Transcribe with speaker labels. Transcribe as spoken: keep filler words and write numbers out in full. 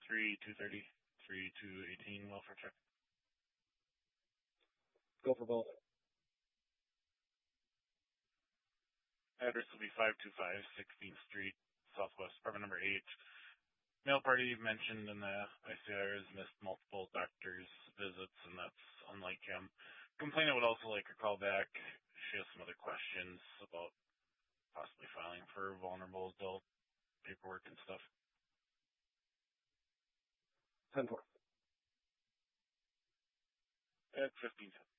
Speaker 1: three two thirty, three two eighteen welfare check.
Speaker 2: Go for both.
Speaker 1: Address will be five two five sixteenth Street, Southwest, apartment number eight. Male party mentioned in the I C R has missed multiple doctor's visits, and that's unlike him. Complainant would also like her call back. She has some other questions about possibly filing for vulnerable adult paperwork and stuff.
Speaker 2: ten four.
Speaker 1: At fifteen.